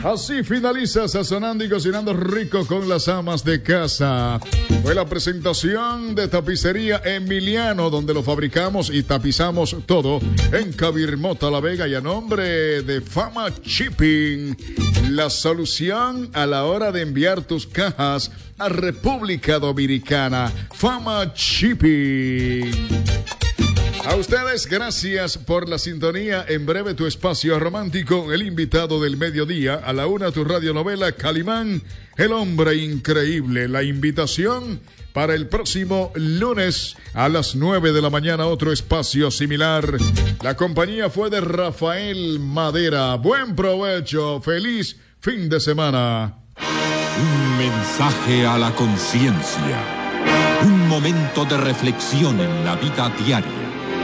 Así finaliza Sazonando y Cocinando Rico con las amas de casa. Fue la presentación de Tapicería Emiliano, donde lo fabricamos y tapizamos todo en Cabirmota, La Vega, y a nombre de Fama Shipping, la solución a la hora de enviar tus cajas a República Dominicana. Fama Shipping. A ustedes, gracias por la sintonía. En breve, tu espacio romántico, el invitado del mediodía. A la 1, tu radionovela Calimán, el hombre increíble. La invitación para el próximo lunes a las 9 de la mañana, otro espacio similar. La compañía fue de Rafael Madera. Buen provecho, feliz fin de semana. Un mensaje a la conciencia. Un momento de reflexión en la vida diaria.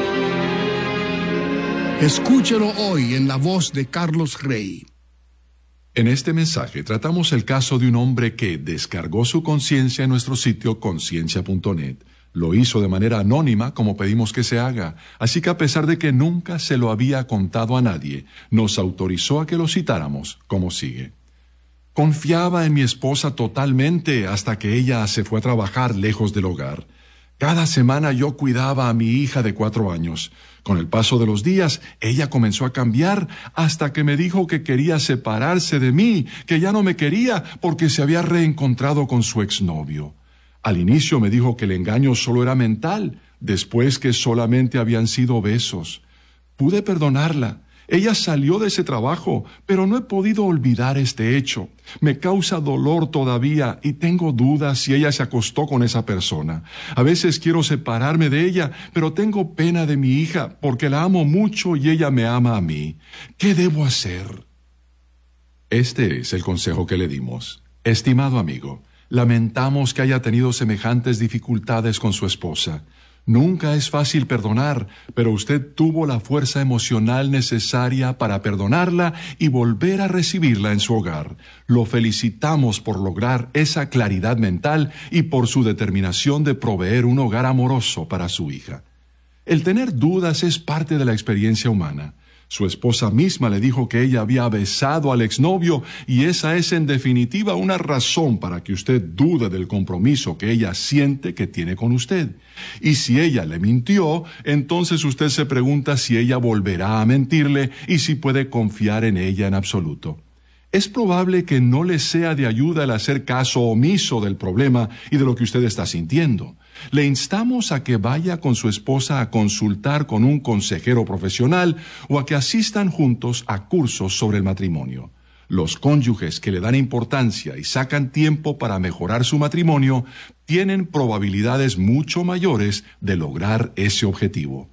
Escúchelo hoy en la voz de Carlos Rey. En este mensaje tratamos el caso de un hombre que descargó su conciencia en nuestro sitio conciencia.net. Lo hizo de manera anónima, como pedimos que se haga, así que a pesar de que nunca se lo había contado a nadie, nos autorizó a que lo citáramos, como sigue. Confiaba en mi esposa totalmente hasta que ella se fue a trabajar lejos del hogar. Cada semana yo cuidaba a mi hija de 4 años. Con el paso de los días, ella comenzó a cambiar hasta que me dijo que quería separarse de mí, que ya no me quería porque se había reencontrado con su exnovio. Al inicio me dijo que el engaño solo era mental, después que solamente habían sido besos. Pude perdonarla. Ella salió de ese trabajo, pero no he podido olvidar este hecho. Me causa dolor todavía y tengo dudas si ella se acostó con esa persona. A veces quiero separarme de ella, pero tengo pena de mi hija porque la amo mucho y ella me ama a mí. ¿Qué debo hacer? Este es el consejo que le dimos. Estimado amigo, lamentamos que haya tenido semejantes dificultades con su esposa. Nunca es fácil perdonar, pero usted tuvo la fuerza emocional necesaria para perdonarla y volver a recibirla en su hogar. Lo felicitamos por lograr esa claridad mental y por su determinación de proveer un hogar amoroso para su hija. El tener dudas es parte de la experiencia humana. Su esposa misma le dijo que ella había besado al exnovio y esa es en definitiva una razón para que usted dude del compromiso que ella siente que tiene con usted. Y si ella le mintió, entonces usted se pregunta si ella volverá a mentirle y si puede confiar en ella en absoluto. Es probable que no le sea de ayuda el hacer caso omiso del problema y de lo que usted está sintiendo. Le instamos a que vaya con su esposa a consultar con un consejero profesional o a que asistan juntos a cursos sobre el matrimonio. Los cónyuges que le dan importancia y sacan tiempo para mejorar su matrimonio tienen probabilidades mucho mayores de lograr ese objetivo.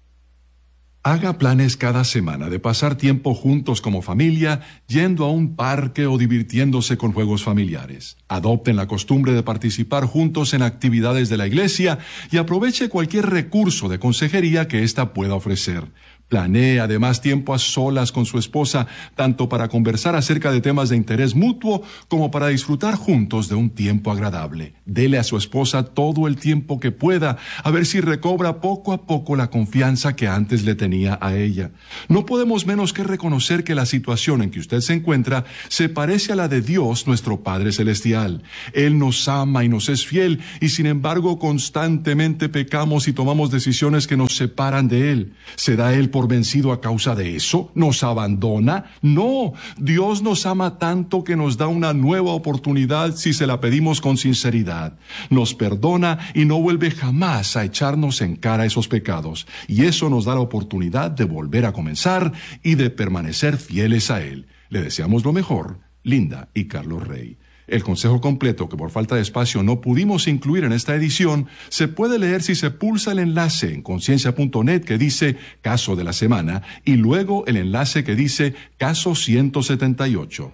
Haga planes cada semana de pasar tiempo juntos como familia, yendo a un parque o divirtiéndose con juegos familiares. Adopten la costumbre de participar juntos en actividades de la iglesia y aproveche cualquier recurso de consejería que ésta pueda ofrecer. Planee además tiempo a solas con su esposa, tanto para conversar acerca de temas de interés mutuo como para disfrutar juntos de un tiempo agradable. Dele a su esposa todo el tiempo que pueda, a ver si recobra poco a poco la confianza que antes le tenía a ella. No podemos menos que reconocer que la situación en que usted se encuentra se parece a la de Dios, nuestro Padre Celestial. Él nos ama y nos es fiel, y sin embargo constantemente pecamos y tomamos decisiones que nos separan de Él. ¿Será Él por vencido a causa de eso? ¿Nos abandona? No, Dios nos ama tanto que nos da una nueva oportunidad si se la pedimos con sinceridad. Nos perdona y no vuelve jamás a echarnos en cara esos pecados. Y eso nos da la oportunidad de volver a comenzar y de permanecer fieles a Él. Le deseamos lo mejor, Linda y Carlos Rey. El consejo completo, que por falta de espacio no pudimos incluir en esta edición, se puede leer si se pulsa el enlace en conciencia.net que dice Caso de la Semana y luego el enlace que dice Caso 178.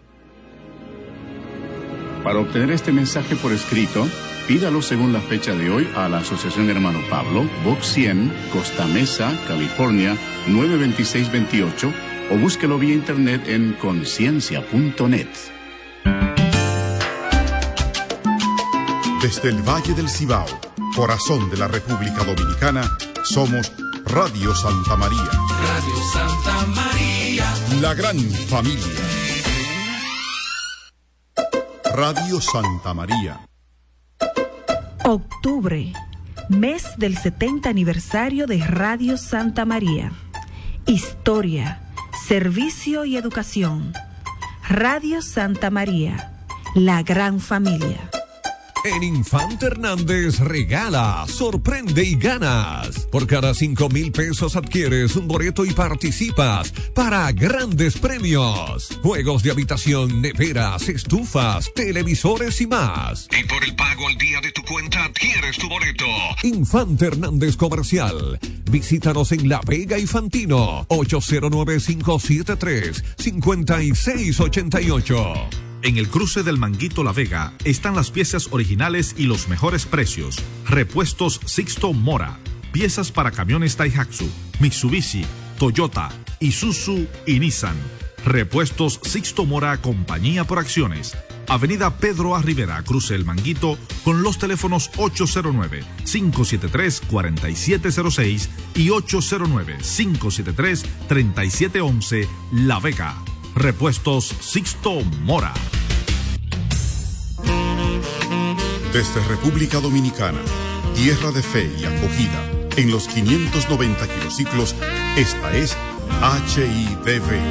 Para obtener este mensaje por escrito, pídalo según la fecha de hoy a la Asociación Hermano Pablo, Box 100, Costa Mesa, California, 92628 o búsquelo vía internet en conciencia.net. Desde el Valle del Cibao, corazón de la República Dominicana, somos Radio Santa María. Radio Santa María. La gran familia. Radio Santa María. Octubre, mes del 70 aniversario de Radio Santa María. Historia, servicio y educación. Radio Santa María, la gran familia. En Infante Hernández regala, sorprende y ganas. Por cada 5,000 pesos adquieres un boleto y participas para grandes premios. Juegos de habitación, neveras, estufas, televisores y más. Y por el pago al día de tu cuenta adquieres tu boleto. Infante Hernández Comercial. Visítanos en La Vega y Fantino. 809-573-5688. En el cruce del Manguito La Vega están las piezas originales y los mejores precios. Repuestos Sixto Mora. Piezas para camiones Daihatsu, Mitsubishi, Toyota, Isuzu y Nissan. Repuestos Sixto Mora, compañía por acciones. Avenida Pedro A. Rivera, cruce el Manguito, con los teléfonos 809-573-4706 y 809-573-3711, La Vega. Repuestos Sixto Mora. Desde República Dominicana, tierra de fe y acogida, en los 590 kilociclos, esta es HIDV.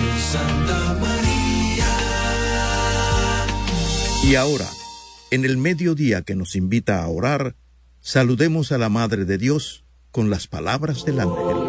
Y ahora, en el mediodía que nos invita a orar, saludemos a la Madre de Dios con las palabras del ángel.